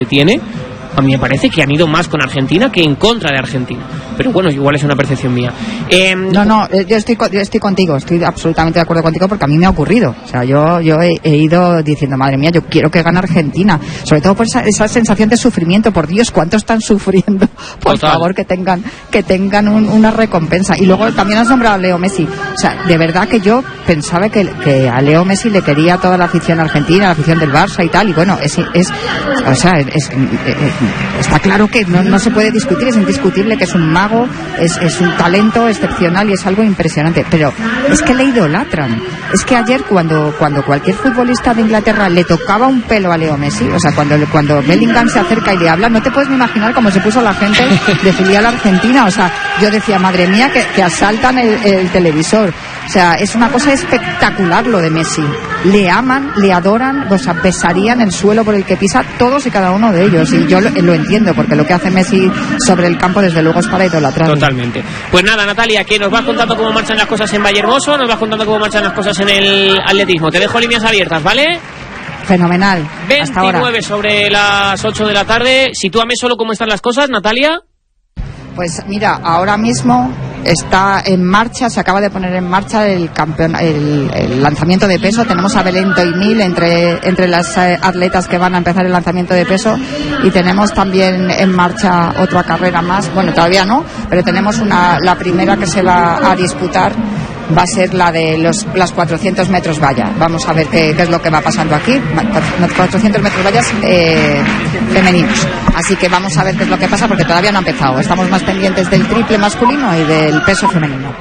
tiene, a mí me parece que han ido más con Argentina que en contra de Argentina. Pero bueno, igual es una percepción mía. Yo estoy contigo, estoy absolutamente de acuerdo contigo, porque a mí me ha ocurrido. O sea, yo he ido diciendo, madre mía, yo quiero que gane Argentina, sobre todo por esa sensación de sufrimiento. Por Dios, ¿cuánto están sufriendo? Por Total. favor, que tengan una recompensa. Y luego también has nombrado a Leo Messi. O sea, de verdad que yo pensaba que a Leo Messi le quería toda la afición argentina, la afición del Barça y tal, y bueno, está claro que no se puede discutir, es indiscutible que es un mago, es un talento excepcional y es algo impresionante, pero es que le idolatran. Es que ayer cuando cualquier futbolista de Inglaterra le tocaba un pelo a Leo Messi, o sea, cuando Bellingham se acerca y le habla, no te puedes ni imaginar cómo se puso la gente de filial argentina. O sea, yo decía, madre mía, que asaltan el televisor. O sea, es una cosa espectacular lo de Messi. Le aman, le adoran, o sea, besarían el suelo por el que pisa todos y cada uno de ellos. Y yo lo entiendo, porque lo que hace Messi sobre el campo, desde luego, es para idolatrar. Totalmente. Pues nada, Natalia, que nos vas contando cómo marchan las cosas en Vallehermoso, nos vas contando cómo marchan las cosas en el atletismo. Te dejo líneas abiertas, ¿vale? Fenomenal. Hasta 29 ahora. sobre las 8 de la tarde. Sitúame solo cómo están las cosas, Natalia. Pues mira, ahora mismo está en marcha, se acaba de poner en marcha el lanzamiento de peso. Tenemos a Belén Toimil entre las atletas que van a empezar el lanzamiento de peso, y tenemos también en marcha otra carrera más. Bueno, todavía no, pero tenemos la primera que se va a disputar. Va a ser la de las 400 metros valla. Vamos a ver qué es lo que va pasando aquí. 400 metros vallas femeninos. Así que vamos a ver qué es lo que pasa, porque todavía no ha empezado. Estamos más pendientes del triple masculino y del peso femenino.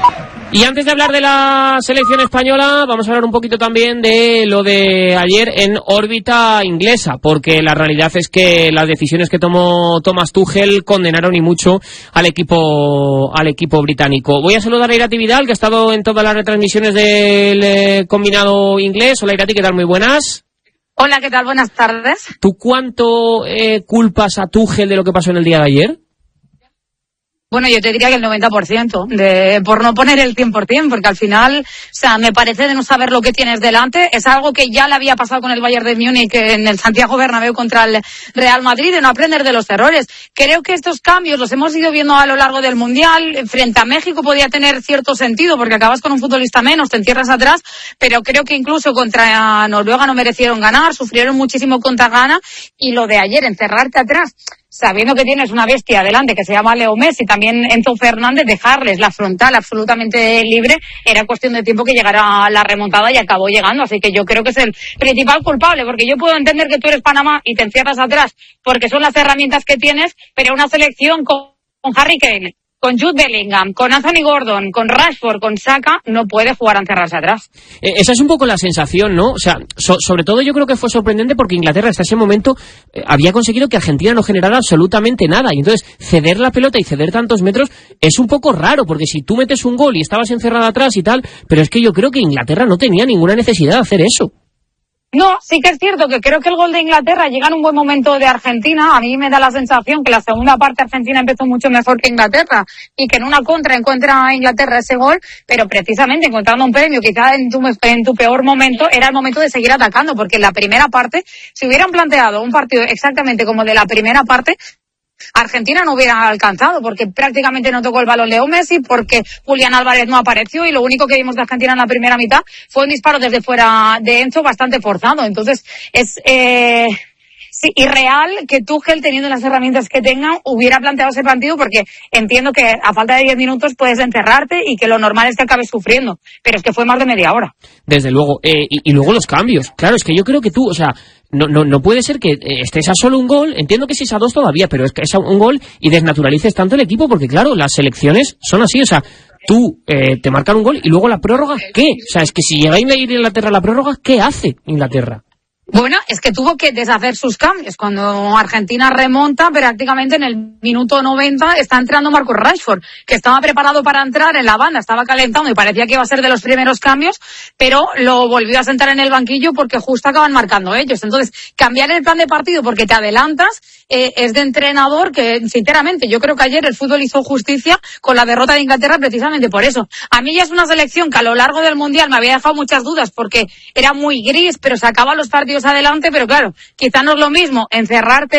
Y antes de hablar de la selección española, vamos a hablar un poquito también de lo de ayer en órbita inglesa, porque la realidad es que las decisiones que tomó Thomas Tuchel condenaron y mucho al equipo británico. Voy a saludar a Irati Vidal, que ha estado en todas las retransmisiones del combinado inglés. Hola, Irati, ¿qué tal? Muy buenas. Hola, ¿qué tal? Buenas tardes. ¿Tú cuánto culpas a Tuchel de lo que pasó en el día de ayer? Bueno, yo te diría que el 90%, por no poner el 100%, porque al final, o sea, me parece de no saber lo que tienes delante. Es algo que ya le había pasado con el Bayern de Múnich en el Santiago Bernabéu contra el Real Madrid, de no aprender de los errores. Creo que estos cambios los hemos ido viendo a lo largo del Mundial. Frente a México podía tener cierto sentido, porque acabas con un futbolista menos, te encierras atrás, pero creo que incluso contra Noruega no merecieron ganar, sufrieron muchísimo contra Ghana, y lo de ayer, encerrarte atrás, sabiendo que tienes una bestia adelante que se llama Leo Messi, también Enzo Fernández, dejarles la frontal absolutamente libre, era cuestión de tiempo que llegara la remontada, y acabó llegando. Así que yo creo que es el principal culpable, porque yo puedo entender que tú eres Panamá y te encierras atrás porque son las herramientas que tienes, pero una selección con Harry Kane, con Jude Bellingham, con Anthony Gordon, con Rashford, con Saka, no puede jugar a encerrarse atrás. Esa es un poco la sensación, ¿no? O sea, sobre todo yo creo que fue sorprendente porque Inglaterra hasta ese momento había conseguido que Argentina no generara absolutamente nada, y entonces ceder la pelota y ceder tantos metros es un poco raro, porque si tú metes un gol y estabas encerrada atrás y tal, pero es que yo creo que Inglaterra no tenía ninguna necesidad de hacer eso. No, sí que es cierto que creo que el gol de Inglaterra llega en un buen momento de Argentina. A mí me da la sensación que la segunda parte Argentina empezó mucho mejor que Inglaterra, y que en una contra encuentra a Inglaterra ese gol, pero precisamente encontrando un premio quizá en tu peor momento, era el momento de seguir atacando, porque en la primera parte, si hubieran planteado un partido exactamente como de la primera parte, Argentina no hubiera alcanzado, porque prácticamente no tocó el balón Leo Messi, porque Julián Álvarez no apareció, y lo único que vimos de Argentina en la primera mitad fue un disparo desde fuera de Enzo bastante forzado. Entonces es sí, irreal que Tuchel, teniendo las herramientas que tenga, hubiera planteado ese partido, porque entiendo que a falta de 10 minutos puedes encerrarte y que lo normal es que acabes sufriendo, pero es que fue más de media hora. Desde luego, y luego los cambios. Claro, es que yo creo que tú, o sea, no puede ser que estés a solo un gol, entiendo que si es a dos todavía, pero es que es a un gol y desnaturalices tanto el equipo, porque claro, las selecciones son así, o sea, tú te marcan un gol y luego la prórroga, ¿qué? O sea, es que si llega a Inglaterra a la prórroga, ¿qué hace Inglaterra? Bueno, es que tuvo que deshacer sus cambios. Cuando Argentina remonta, prácticamente en el minuto 90 está entrando Marcus Rashford, que estaba preparado para entrar en la banda, estaba calentando y parecía que iba a ser de los primeros cambios, pero lo volvió a sentar en el banquillo porque justo acaban marcando ellos. Entonces, cambiar el plan de partido porque te adelantas es de entrenador que, sinceramente, yo creo que ayer el fútbol hizo justicia con la derrota de Inglaterra precisamente por eso. A mí ya es una selección que a lo largo del Mundial me había dejado muchas dudas porque era muy gris, pero sacaba los partidos adelante, pero claro, quizá no es lo mismo encerrarte